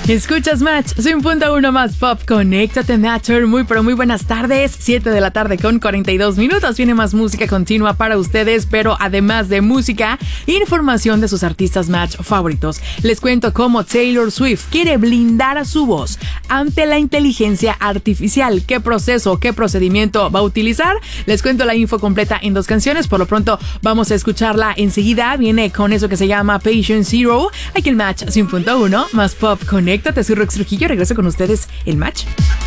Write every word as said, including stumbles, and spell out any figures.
Escuchas Match, cien punto uno más pop, conéctate Matcher. Muy pero muy buenas tardes, siete de la tarde con cuarenta y dos minutos. Viene más música continua para ustedes, pero además de música, información de sus artistas Match favoritos. Les cuento cómo Taylor Swift quiere blindar a su voz ante la inteligencia artificial. ¿Qué proceso, qué procedimiento va a utilizar? Les cuento la info completa en dos canciones. Por lo pronto vamos a escucharla enseguida. Viene con eso que se llama Patient Zero. Aquí el Match cien punto uno más pop, conéctate. Soy Rox Trujillo, regreso con ustedes el Match.